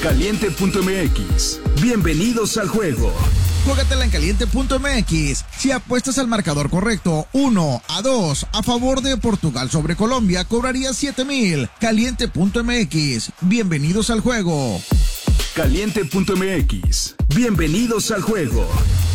Caliente.mx. Bienvenidos al juego. Juégatela en Caliente.mx. Si apuestas al marcador correcto, 1-2 a favor de Portugal sobre Colombia, cobrarías 7,000. Caliente.mx. Bienvenidos al juego. Caliente.mx. Bienvenidos al juego.